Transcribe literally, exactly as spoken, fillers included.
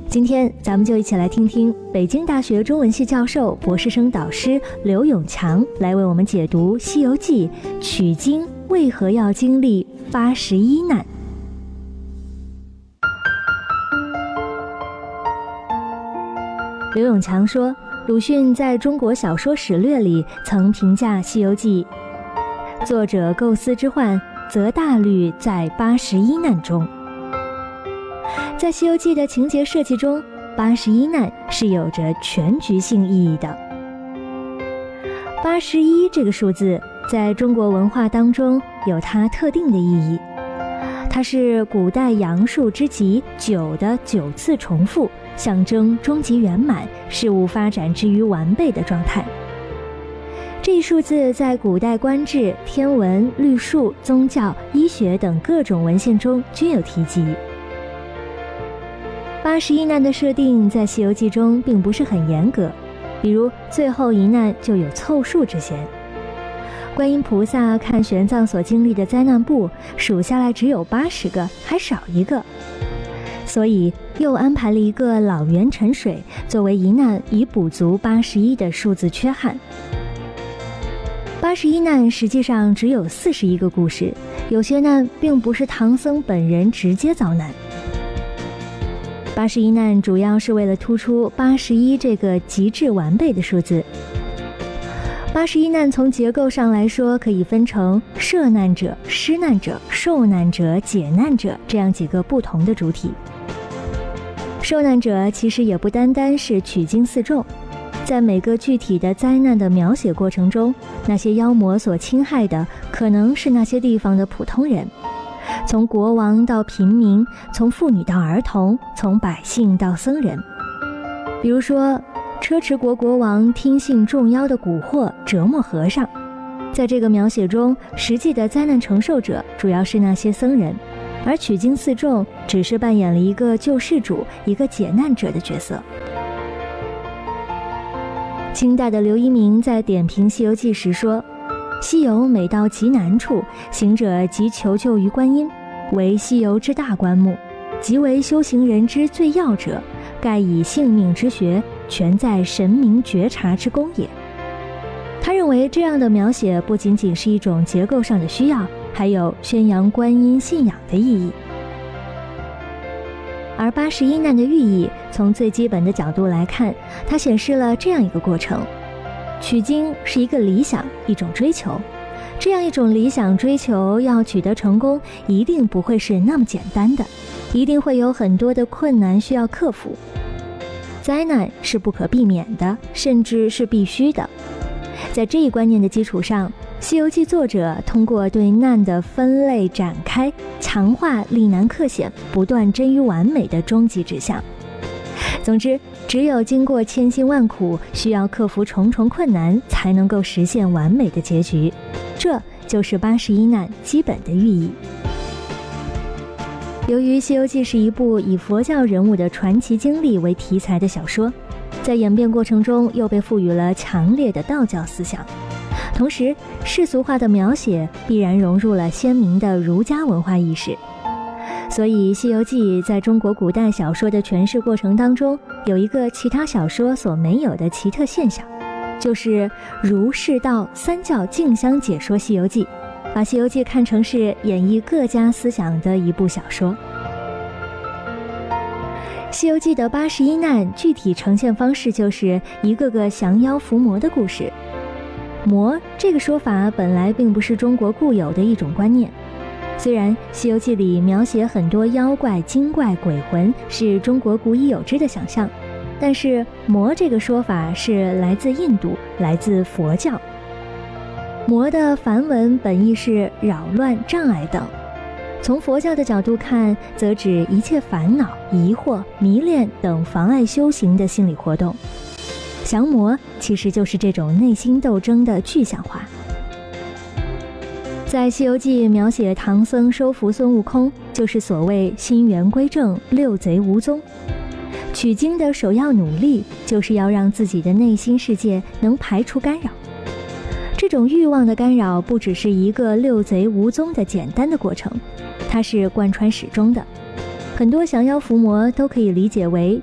今天咱们就一起来听听北京大学中文系教授、博士生导师刘永强来为我们解读《西游记》取经为何要经历八十一难。刘永强说，鲁迅在中国小说史略里曾评价《西游记》，作者构思之患，则大虑在八十一难中。在《西游记》的情节设计中，八十一难是有着全局性意义的。八十一这个数字在中国文化当中有它特定的意义，它是古代阳数之极九的九次重复，象征终极圆满，事物发展至于完备的状态。这一数字在古代官制、天文、律数、宗教、医学等各种文献中均有提及。八十一难的设定在《西游记》中并不是很严格，比如最后一难就有凑数之嫌。观音菩萨看玄奘所经历的灾难簿，数下来只有八十个，还少一个，所以又安排了一个老猿沉水作为一难，以补足八十一的数字缺憾。八十一难实际上只有四十一个故事，有些难并不是唐僧本人直接遭难。八十一难主要是为了突出八十一这个极致完备的数字。八十一难从结构上来说，可以分成摄难者、施难者、受难者、解难者这样几个不同的主体。受难者其实也不单单是取经四众，在每个具体的灾难的描写过程中，那些妖魔所侵害的可能是那些地方的普通人，从国王到平民，从妇女到儿童，从百姓到僧人。比如说车迟国国王听信众妖的蛊惑，折磨和尚，在这个描写中，实际的灾难承受者主要是那些僧人，而取经四众只是扮演了一个救世主、一个解难者的角色。清代的刘一鸣在点评《西游记》时说，西游每到极难处，行者即求救于观音，为西游之大观目，即为修行人之最要者，盖以性命之学，全在神明觉察之功也。他认为这样的描写不仅仅是一种结构上的需要，还有宣扬观音信仰的意义。而八十一难的寓意，从最基本的角度来看，它显示了这样一个过程：取经是一个理想，一种追求。这样一种理想追求要取得成功，一定不会是那么简单的，一定会有很多的困难需要克服。灾难是不可避免的，甚至是必须的。在这一观念的基础上，《西游记》作者通过对难的分类展开，强化力难克险、不断臻于完美的终极指向。总之，只有经过千辛万苦，需要克服重重困难，才能够实现完美的结局。这就是八十一难基本的寓意。由于《西游记》是一部以佛教人物的传奇经历为题材的小说，在演变过程中又被赋予了强烈的道教思想，同时世俗化的描写必然融入了鲜明的儒家文化意识。所以《西游记》在中国古代小说的诠释过程当中，有一个其他小说所没有的奇特现象，就是儒释道三教竞相解说《西游记》，把《西游记》看成是演绎各家思想的一部小说。《西游记》的八十一难具体呈现方式就是一个个降妖伏魔的故事。魔这个说法本来并不是中国固有的一种观念，虽然《西游记》里描写很多妖怪、精怪、鬼魂是中国古已有之的想象，但是魔这个说法是来自印度，来自佛教。魔的梵文本意是扰乱、障碍等，从佛教的角度看，则指一切烦恼、疑惑、迷恋等妨碍修行的心理活动。降魔其实就是这种内心斗争的具象化。在《西游记》描写唐僧收服孙悟空，就是所谓心源归正，六贼无踪。取经的首要努力，就是要让自己的内心世界能排除干扰。这种欲望的干扰不只是一个六贼无踪的简单的过程，它是贯穿始终的。很多降妖伏魔都可以理解为